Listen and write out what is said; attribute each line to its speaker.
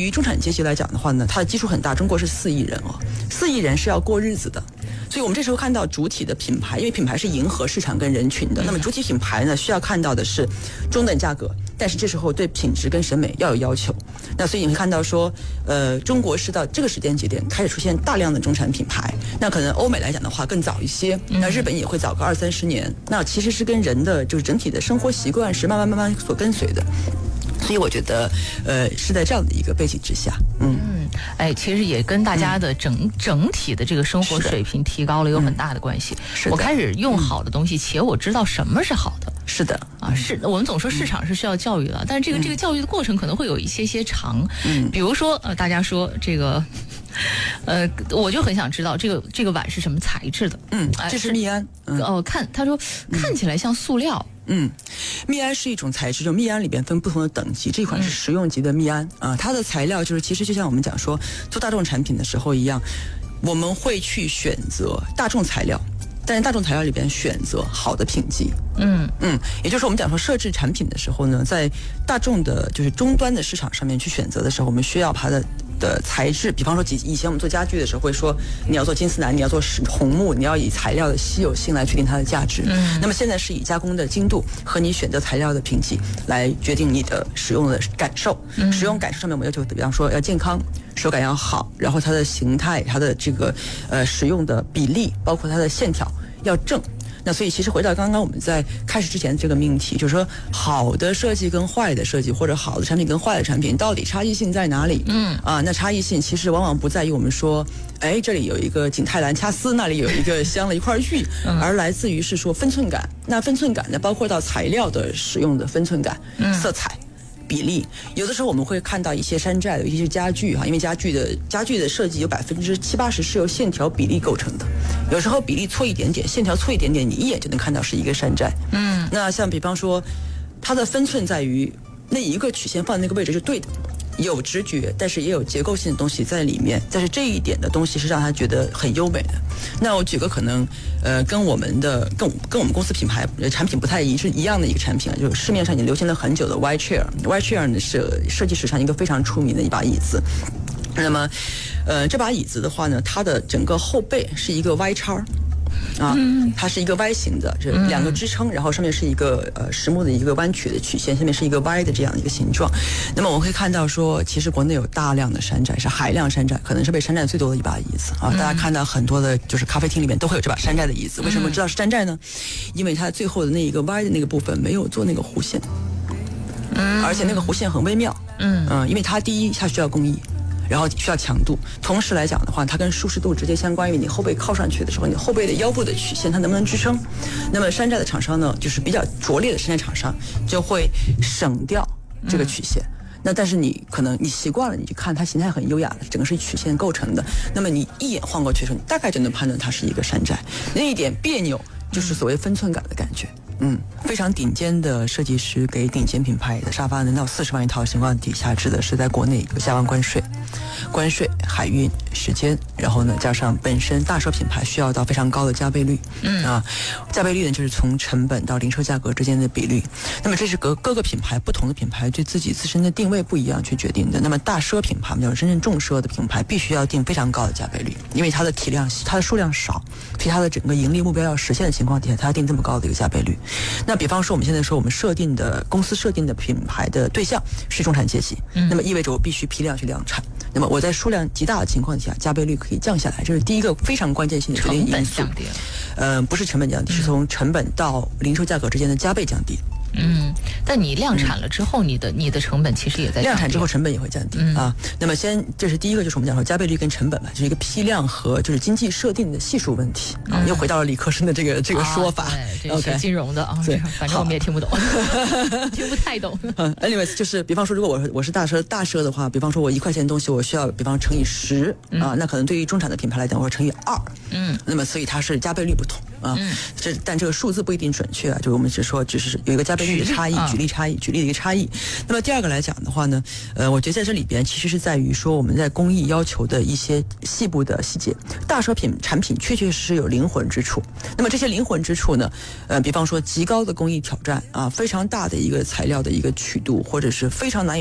Speaker 1: 于中产阶级来讲的话呢，它的基数很大，中国是4亿人哦，4亿人是要过日子的。所以我们这时候看到主体的品牌，因为品牌是迎合市场跟人群的，那么主体品牌呢需要看到的是中等价格，但是这时候对品质跟审美要有要求。那所以你会看到说，中国是到这个时间节点开始出现大量的中产品牌，那可能欧美来讲的话更早一些，那日本也会早个20-30年，那其实是跟人的就是整体的生活习惯是慢慢所跟随的。所以我觉得，是在这样的一个背景之下，
Speaker 2: 其实也跟大家的整体的这个生活水平提高了有很大的关系。我开始用好的东西，且我知道什么是好的。
Speaker 1: 是的
Speaker 2: 啊，是我们总说市场是需要教育的，但是这个教育的过程可能会有一些长。比如说大家说这个，我就很想知道这个碗是什么材质的。
Speaker 1: 这是密庵。
Speaker 2: 他说看起来像塑料。
Speaker 1: 密庵是一种材质，就密庵里边分不同的等级，这款是实用级的密庵啊。它的材料就是其实就像我们讲说做大众产品的时候一样，我们会去选择大众材料，但是大众材料里边选择好的品级。也就是我们讲说设置产品的时候呢，在大众的就是终端的市场上面去选择的时候，我们需要它的材质，比方说以前我们做家具的时候会说你要做金丝楠，你要做红木，你要以材料的稀有性来确定它的价值。那么现在是以加工的精度和你选择材料的品级来决定你的使用的感受。使用感受上面我们要求，比方说要健康，手感要好，然后它的形态，它的这个使用的比例，包括它的线条要正。那所以其实回到刚刚我们在开始之前这个命题，就是说好的设计跟坏的设计，或者好的产品跟坏的产品到底差异性在哪里？那差异性其实往往不在于我们说这里有一个景泰蓝掐丝，那里有一个镶了一块玉，而来自于是说分寸感。那分寸感呢，包括到材料的使用的分寸感、色彩、比例。有的时候我们会看到一些山寨的，尤其是家具因为家具的设计有70-80%是由线条比例构成的，有时候比例错一点点，线条错一点点，你一眼就能看到是一个山寨。那像比方说它的分寸在于那一个曲线放在那个位置是对的，有直觉，但是也有结构性的东西在里面，但是这一点的东西是让他觉得很优美的。那我举个可能跟我们公司品牌产品不太一样的一个产品就是市面上已经流行了很久的 Y Chair。Y Chair 呢是设计史上一个非常出名的一把椅子。那么这把椅子的话呢，它的整个后背是一个 Y 叉它是一个 Y 型的，这2个支撑，然后上面是一个实木的一个弯曲的曲线，下面是一个 Y 的这样的一个形状。那么我们会看到说，其实国内有大量的山寨，是海量山寨，可能是被山寨最多的一把椅子大家看到很多的就是咖啡厅里面都会有这把山寨的椅子。为什么知道是山寨呢？因为它最后的那一个 Y 的那个部分没有做那个弧线，而且那个弧线很微妙。因为它第一它需要工艺，然后需要强度，同时来讲的话，它跟舒适度直接相关于你后背靠上去的时候，你后背的腰部的曲线它能不能支撑。那么山寨的厂商呢，就是比较拙劣的山寨厂商就会省掉这个曲线。那但是你可能你习惯了，你去看它形态很优雅的，整个是曲线构成的，那么你一眼晃过去的时候，你大概就能判断它是一个山寨。那一点别扭就是所谓分寸感的感觉。非常顶尖的设计师给顶尖品牌的沙发能到40万一套情况底下，指的是在国内有下关关税、海运、时间，然后呢加上本身大奢品牌需要到非常高的加倍率。加倍率呢就是从成本到零售价格之间的比率。那么这是各个品牌不同的品牌对自己自身的定位不一样去决定的。那么大奢品牌，就是真正重奢的品牌，必须要定非常高的加倍率，因为它的体量、它的数量少，所以它的整个盈利目标要实现的情况底下，它要定这么高的一个加倍率。那比方说我们现在说我们公司设定的品牌的对象是中产阶级，那么意味着我必须批量去量产。那么我在数量极大的情况下，加倍率可以降下来，这是第一个非常关键性的决定因素。
Speaker 2: 成本降低
Speaker 1: 不是成本降低，是从成本到零售价格之间的加倍降低。
Speaker 2: 但你量产了之后，你的成本其实也在降低。
Speaker 1: 量产之后成本也会降低那么这是第一个，就是我们讲说加倍率跟成本就是一个批量和就是经济设定的系数问题又回到了理科生的这个说法。
Speaker 2: 对，这是金融的反正我们也听不懂，听不太懂。
Speaker 1: anyways， 就是比方说，如果我是大奢的话，比方说我1块钱的东西，我需要比方乘以10那可能对于中产的品牌来讲，我要乘以2。那么所以它是加倍率不同但这个数字不一定准确就我们只是有一个加倍率的差异，举例的一个差异。那么第二个来讲的话呢，我觉得在这里边其实是在于说我们在工艺要求的一些细部的细节。大奢产品确确实实有灵魂之处，那么这些灵魂之处呢，比方说极高的工艺挑战非常大的一个材料的一个曲度，或者是非常难以